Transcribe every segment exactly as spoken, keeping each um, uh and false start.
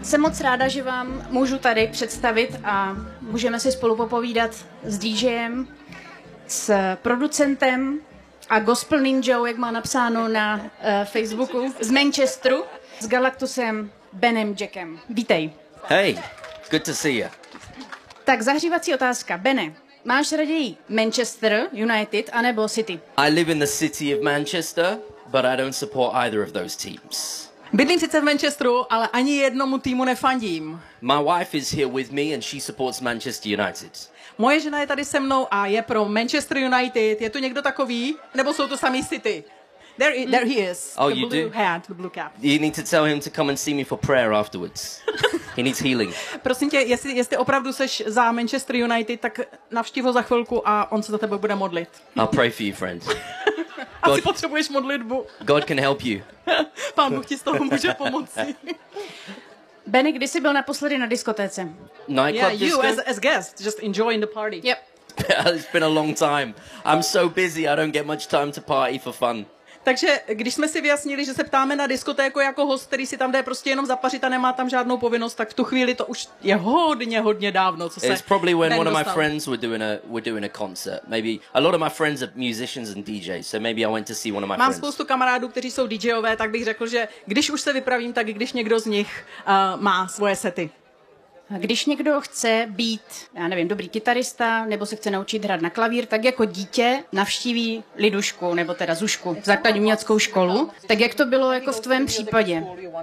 Jsem moc ráda, že vám můžu tady představit a můžeme si spolu popovídat s DJem, s producentem a Gospel Ninjou, jak má napsáno na uh, Facebooku, z Manchesteru, s Galactusem Benem Jackem. Vítej. Hey, good to see you. Tak zahřívací otázka. Bene, máš raději Manchester United anebo City? I live in the city of Manchester, but I don't support either of those teams. Bydlím sice v Manchesteru, ale ani jednomu týmu nefandím. My wife is here with me and she supports Manchester United. Moje žena je tady se mnou a je pro Manchester United. Je tu někdo takový? Nebo jsou to samý City? There, i, there he is. Oh, the you blue do? hat, the blue cap. You need to tell him to come and see me for prayer afterwards. He needs healing. Prosím tě, jestli, jestli opravdu seš za Manchester United, tak navštív ho za chvilku a on se za tebe bude modlit. I'll pray for you, friend. Asi God, potřebuješ modlitbu. God can help you. Pán Bůh ti z toho může pomoci. Benny, kdy jsi byl naposledy na diskotéce? Nightclub Yeah, you disco? as, as guest, just enjoying the party. Yep. It's been a long time. I'm so busy, I don't get much time to party for fun. Takže když jsme si vyjasnili, že se ptáme na diskotéku jako host, který si tam jde prostě jenom zapařit a nemá tam žádnou povinnost, tak v tu chvíli to už je hodně, hodně dávno, co se It's probably when Ben one of my dostal. friends were doing a were doing a concert. Maybe a lot of my friends are musicians and D Js, so maybe I went to see one of my Mám friends. spoustu kamarádů, kteří jsou DJové, tak bych řekl, že když už se vypravím, tak i když někdo z nich uh, má svoje sety. Když někdo chce být, já nevím, dobrý kytarista, nebo se chce naučit hrát na klavír, tak jako dítě navštíví Lidušku, nebo teda Zušku, základní uměleckou školu. Tak jak to bylo jako v tvém případě?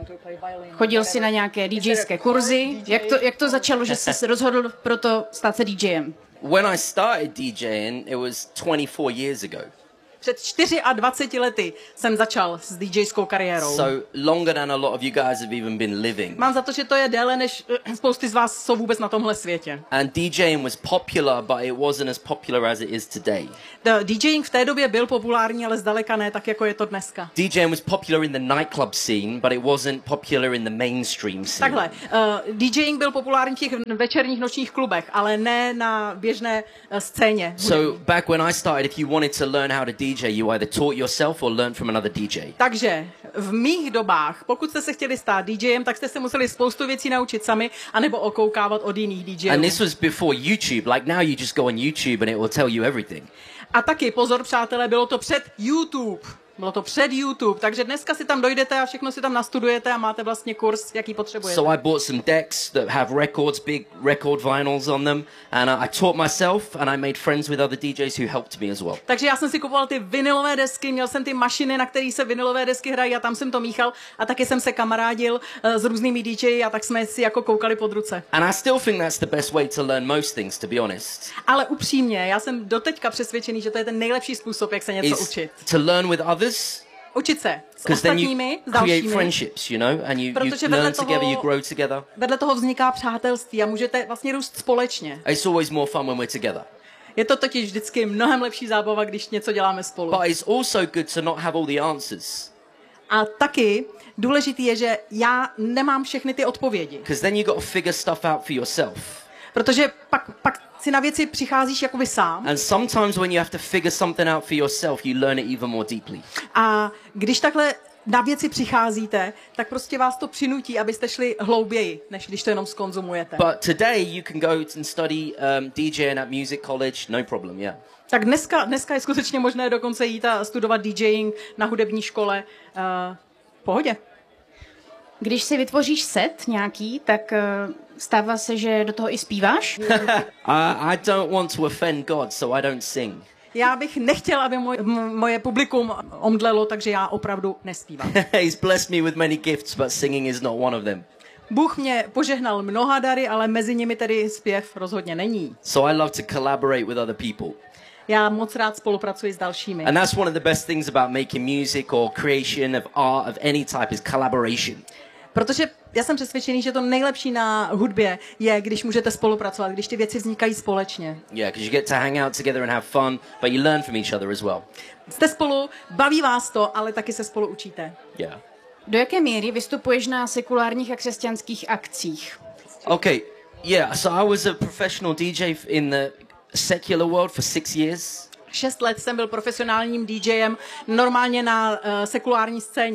Chodil jsi na nějaké DJské kurzy? Jak to, jak to začalo, že jsi se rozhodl pro to stát se DJem? When I started DJing, it was twenty-four years ago. Před dvaceti čtyřmi lety jsem začal s DJskou kariérou. So longer than a lot of you guys have even been living. Mám za to, že to je déle, než uh, spousty z vás jsou vůbec na tomhle světě. And DJing was popular, but it wasn't as popular as it is today. The DJing v té době byl populární, ale zdaleka ne tak, jako je to dneska. DJing was popular in the nightclub scene, but it wasn't popular in the mainstream scene. Takhle, uh, DJing byl populární v těch večerních nočních klubech, ale ne na běžné uh, scéně. So back when I started, if you wanted to learn how to D J, you either taught yourself or learned from another D J. Takže v mých dobách, pokud jste se chtěli stát DJem, tak jste se museli spoustu věcí naučit sami, anebo okoukávat od jiných DJů. And this was before YouTube. Like now you just go on YouTube and it will tell you everything. A taky, pozor přátelé, bylo to před YouTube. Bylo to před YouTube, takže dneska si tam dojdete a všechno si tam nastudujete a máte vlastně kurz, jaký potřebujete. So I bought some decks that have records, big record vinyls on them, and uh, I taught myself and I made friends with other D Js who helped me as well. Takže já jsem si kupoval ty vinylové desky, měl jsem ty mašiny, na kterých se vinylové desky hrají a tam jsem to míchal a taky jsem se kamarádil uh, s různými D Js a tak jsme si jako koukali pod ruce. And I still think that's the best way to learn most things, to be honest. Ale upřímně, já jsem doteďka přesvědčený, že to je ten nejlepší způsob, jak se něco Is učit. to learn with others. Učit se s Because then you ostatními, s create dalšími, friendships, you know, and you, you protože vedle learn together, you toho, grow together. vedle toho vzniká přátelství a můžete vlastně růst společně. It's always more fun when we're together. Je to totiž vždycky mnohem lepší zábava, když něco děláme spolu. But it's also good to not have all the answers. A taky důležitý je, že já nemám všechny ty odpovědi. Because then you got to figure stuff out for yourself. Protože pak, pak si na věci přicházíš jako vy sám. And sometimes when you have to figure something out for yourself, you learn it even more deeply. A když takhle na věci přicházíte, tak prostě vás to přinutí, abyste šli hlouběji, než když to jenom skonzumujete. But today you can go and study um, DJing at music college, no problem, yeah. Tak dneska, dneska je skutečně možné dokonce jít a studovat DJing na hudební škole. Uh, v pohodě. Když si vytvoříš set nějaký, tak uh, stává se, že do toho i zpíváš? uh, I don't want to offend God, so I don't sing. Já bych nechtěla, aby moj, m- moje publikum omdlelo, takže já opravdu nespívám. He's blessed me with many gifts, but singing is not one of them. Bůh mě požehnal mnoha dary, ale mezi nimi tedy zpěv rozhodně není. So I love to collaborate with other people. Já moc rád spolupracuji s dalšími. And that's one of the best things about making music or creation of art of any type is collaboration. Protože já jsem přesvědčený, že to nejlepší na hudbě je, když můžete spolupracovat, když ty věci vznikají společně. Yeah, because you get to hang out together and have fun, but you learn from each other as well. Jste spolu, baví vás to, ale taky se spolu učíte. Yeah. Do jaké míry vystupuješ na sekulárních a křesťanských akcích? Okay, yeah, so I was a professional D J in the secular world for six years. Šest let jsem byl profesionálním DJem, normálně na uh, sekulární scéně.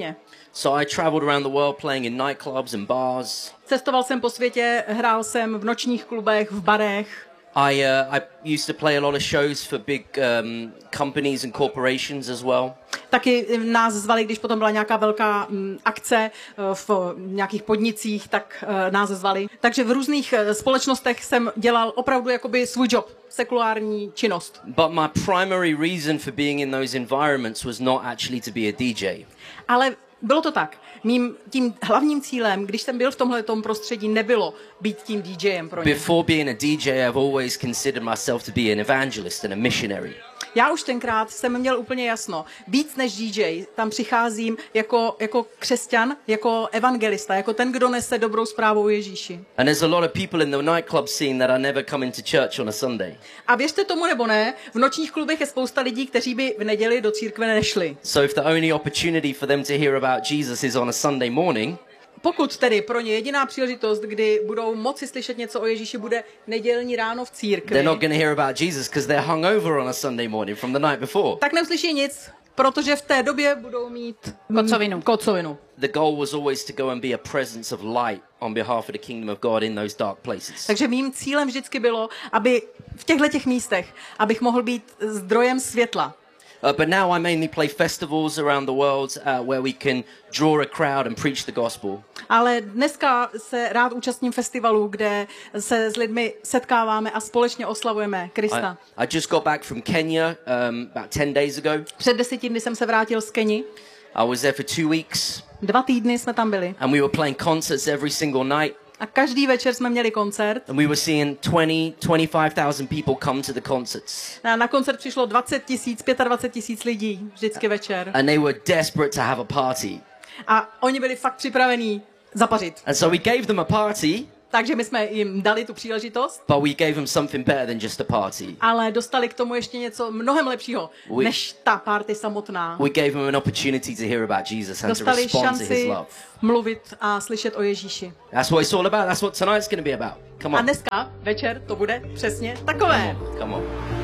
So I traveled around the world playing in nightclubs and bars. Cestoval jsem po světě, hrál jsem v nočních klubech, v barech. I uh, I used to play a lot of shows for big um, companies and corporations as well. Taky nás zvali, když potom byla nějaká velká m, akce v nějakých podnicích, tak uh, nás zvali. Takže v různých uh, společnostech jsem dělal opravdu jakoby svůj job, sekulární činnost. But my primary reason for being in those environments was not actually to be a D J. Ale bylo to tak. Mým tím hlavním cílem, když jsem byl v tomhletom prostředí, nebylo být tím DJem pro ně. Before being a D J, I've always considered myself to be an evangelist and a missionary. Já už tenkrát jsem měl úplně jasno. Víc než D J, tam přicházím jako, jako křesťan, jako evangelista, jako ten, kdo nese dobrou zprávu o Ježíši. And there's a lot of people in the nightclub scene that are never coming to church on a Sunday. A věřte tomu nebo ne, v nočních klubech je spousta lidí, kteří by v neděli do církve nešli. So if the only opportunity for them to hear about Jesus is on a Sunday morning, pokud tedy pro ně jediná příležitost, kdy budou moci slyšet něco o Ježíši, bude nedělní ráno v církvi, they're not going to hear about Jesus because they're hungover on a Sunday morning from the night before. tak neuslyší nic, protože v té době budou mít Kocovinu. kocovinu. The goal was always to go and be a presence of light on behalf of the kingdom of God in those dark places. Takže mým cílem vždycky bylo, aby v těchto těch místech, abych mohl být zdrojem světla. Uh, but now I mainly play festivals around the world uh, where we can draw a crowd and preach the gospel. Ale dneska se rád účastním festivalů, kde se s lidmi setkáváme a společně oslavujeme Krista. I, I just got back from Kenya um, about ten days ago. Před deseti dny jsem se vrátil z Keni. I was there for two weeks. Dva týdny jsme tam byli. And we were playing concerts every single night. A každý večer jsme měli koncert. And we were seeing twenty, twenty-five thousand people come to the concerts. A na koncert přišlo dvacet tisíc, dvacet pět tisíc lidí vždycky večer. And they were desperate to have a party. A oni byli fakt připravení zapařit. And so we gave them a party. Takže my jsme jim dali tu příležitost. But we gave them something better than just a party. Ale dostali k tomu ještě něco mnohem lepšího, We, než ta party samotná. we gave them an opportunity to hear about Jesus and to Dostali respond to his šanci love. mluvit a slyšet o Ježíši. That's what it's all about. That's what tonight's going to be about. Come A on. dneska večer to bude přesně takové. Come on.